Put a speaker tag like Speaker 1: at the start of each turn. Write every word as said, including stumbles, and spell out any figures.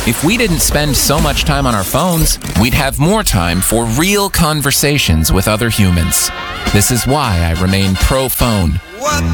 Speaker 1: If we didn't spend so much time on our phones, we'd have more time for real conversations with other humans. This is why I remain pro-phone.
Speaker 2: What